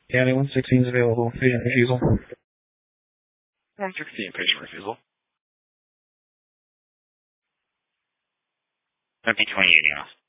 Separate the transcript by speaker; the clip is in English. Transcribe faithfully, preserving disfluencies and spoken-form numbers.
Speaker 1: County one sixteen is available. Patient refusal.
Speaker 2: one sixteen, patient refusal. Empty twenty-eight, yeah.